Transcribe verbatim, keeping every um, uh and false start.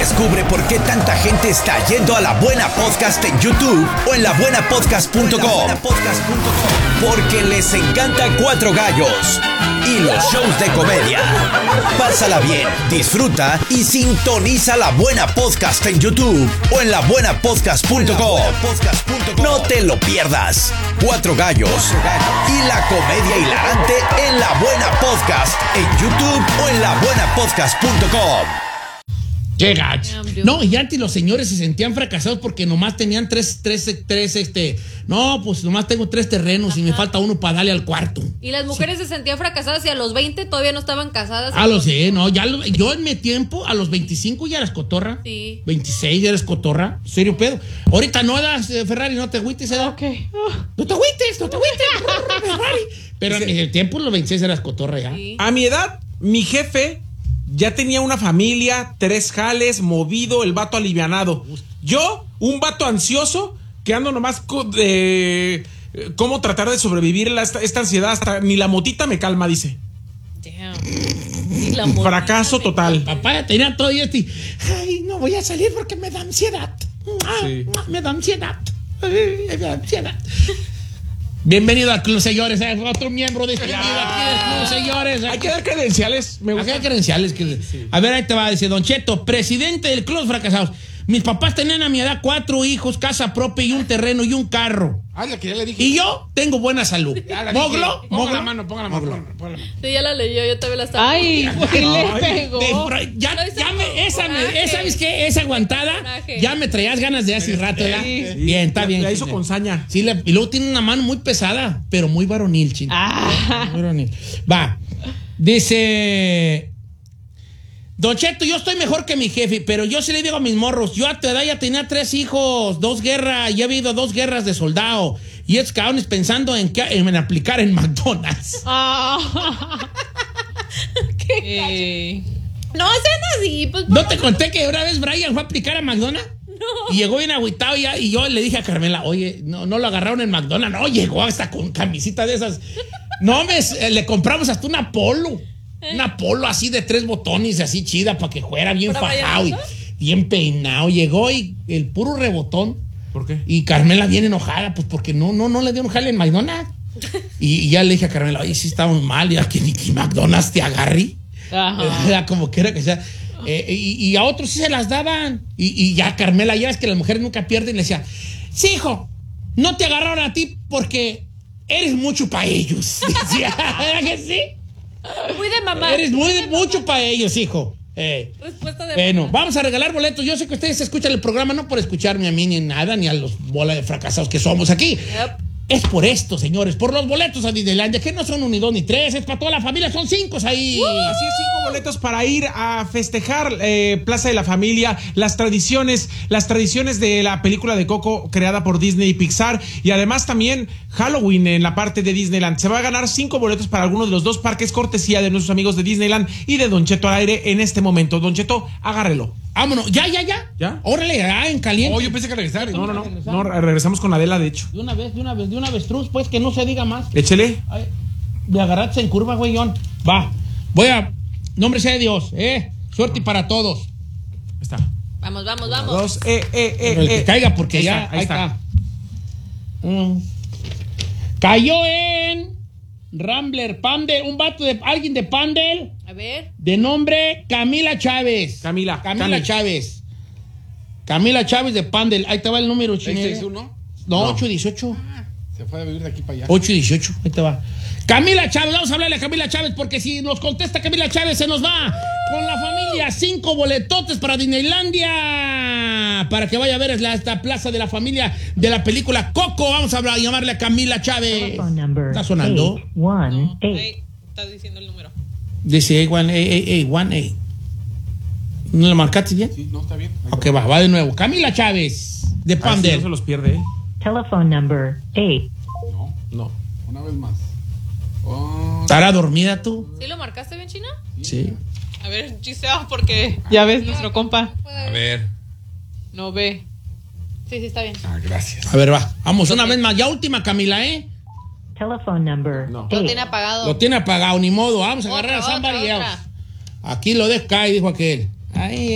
Descubre por qué tanta gente está yendo a La Buena Podcast en YouTube o en la buena podcast punto com. Porque les encanta Cuatro Gallos y los shows de comedia. Pásala bien, disfruta y sintoniza La Buena Podcast en YouTube o en la buena podcast punto com. No te lo pierdas. Cuatro Gallos y la comedia hilarante en La Buena Podcast en YouTube o en la buena podcast punto com. Qué gacho. No, y antes los señores se sentían fracasados porque nomás tenían tres, tres, tres, este... No, pues nomás tengo tres terrenos. Ajá. Y me falta uno para darle al cuarto. Y las mujeres sí. se sentían fracasadas y a los veinte todavía no estaban casadas. Ah, lo sé, no, ya lo, yo en mi tiempo, a los veinticinco ya eras cotorra. Sí. veintiséis ya eres cotorra. Serio pedo. Ahorita no das, eh, Ferrari, no te agüites, ¿eh? Ok. Oh. No te agüites, no te agüites, Ferrari. Pero en mi tiempo, los veintiséis eras cotorra ya. Sí. A mi edad, mi jefe ya tenía una familia, tres jales, movido, el vato alivianado. Yo, un vato ansioso, que ando nomás de eh, cómo tratar de sobrevivir la, esta, esta ansiedad, hasta ni la motita me calma, dice. Damn. Fracaso total. Papá ya tenía todo y este. Ay, no voy a salir porque me da ansiedad. Sí. Me da ansiedad. Me da ansiedad. Bienvenido al club, señores. Otro miembro de este club, señores. Hay que dar credenciales. Me gusta. Hay que dar credenciales. Sí. A ver, ahí te va, dice Don Cheto, presidente del Club Fracasados. Mis papás tenían a mi edad cuatro hijos, casa propia y un terreno y un carro. Ah, la que ya le dije. Y yo tengo buena salud. Moglo, ponga la mano, ponga la mano. Ponga, ponga la mano. Sí, ya la leyó, yo también la estaba. Ay, ¿qué le pegó? De, ya, ya me, esa, me, esa, ¿sabes qué? Esa aguantada, ya me traías ganas de hace rato, ¿verdad? Sí. Bien, está bien. La hizo con saña. Sí, le, y luego tiene una mano muy pesada, pero muy varonil, chino. Ah. Muy varonil. Va, dice... Don Cheto, yo estoy mejor que mi jefe, pero yo sí le digo a mis morros, yo a tu edad ya tenía tres hijos, dos guerras, ya he habido dos guerras de soldado, y es cabrones pensando en, que, en aplicar en McDonald's. Ah. ¿Qué eh. No, sean así. Pues, ¿No te conté que una vez Brian fue a aplicar a McDonald's? No. Y llegó bien agüitado ya, y yo le dije a Carmela, oye, no, no lo agarraron en McDonald's, no, llegó hasta con camisita de esas. No, me, le compramos hasta una polo. Una polo así de tres botones, así chida, para que fuera bien fajado y bien peinado. Llegó y el puro rebotón. ¿Por qué? Y Carmela bien enojada, pues porque no, no, no le dio un jale en McDonald's. y, y ya le dije a Carmela, oye, sí estamos mal, ya que ni que McDonald's te agarre. Era como que era que sea. Eh, y, y a otros sí se las daban. Y, y ya Carmela, ya es que las mujeres nunca pierden, le decía, sí, hijo, no te agarraron a ti porque eres mucho para ellos. Decía, ¿verdad que sí? Muy de mamá. Eres muy, muy mucho para ellos, hijo. Eh, Respuesta de bueno, mamá. vamos a regalar boletos. Yo sé que ustedes escuchan el programa no por escucharme a mí ni nada, ni a los bola de fracasados que somos aquí. Yep. Es por esto, señores, por los boletos a Disneylandia, que no son un ni dos ni tres, es para toda la familia, son cinco ahí. Uh, así es, cinco boletos para ir a festejar eh, Plaza de la Familia, las tradiciones, las tradiciones de la película de Coco creada por Disney y Pixar, y además también Halloween en la parte de Disneyland. Se va a ganar cinco boletos para alguno de los dos parques, cortesía de nuestros amigos de Disneyland y de Don Cheto al aire en este momento. Don Cheto, agárrelo. Vámonos, ya, ya, ya. ¿Ya? Órale, ya, en caliente. Oh, yo pensé que regresar. No, no, no. No, regresamos con Adela, de hecho. De una vez, de una vez, de una vez, Truz, pues que no se diga más. Échele. Ay, me agarraste en curva, güeyón. Va, voy a. Nombre sea de Dios, ¿eh? Suerte para todos. Ahí está. Vamos, vamos, vamos. Dos, eh, eh, eh. El que eh. caiga, porque ahí ya. Está, ahí ahí está. está. Mm. Cayó en Rambler, Pandel, un vato de alguien de Pandel. A ver. De nombre Camila Chávez. Camila. Camila Cami. Chávez. Camila Chávez de Pandel. Ahí te va el número, ¿seis chino. seis uno? No, No. ocho dieciocho. Se fue a vivir de aquí para allá. ocho dieciocho, ahí te va. Camila Chávez, vamos a hablarle a Camila Chávez porque si nos contesta Camila Chávez se nos va con la familia. Cinco boletotes para Disneylandia para que vaya a ver la, esta plaza de la familia de la película Coco. Vamos a, hablar, a llamarle a Camila Chávez. ¿Está sonando? One, eight. Ahí está diciendo el número. Dice A uno, A, A, A, uno, A. ¿No lo marcaste bien? Sí, no, está bien. Ahí Ok, va, va de nuevo. Camila Chávez de Ah, sí, Pandel. no se los pierde, ¿eh? Telephone number eight. No, No. una vez más. Oh, ¿Estará dormida tú? ¿Sí lo marcaste bien, China? Sí. A ver, Giselle, porque Ya ves, nuestro compa a ver. no ve. sí, sí, está bien. Ah, gracias. A ver, va. Vamos una vez más. Ya última, Camila, ¿eh? Telephone number No. Lo eight. tiene apagado. Lo tiene apagado, ni modo. Vamos a Otra, agarrar a otra, somebody otra. else. Aquí lo dejo caer, dijo aquel. Ahí.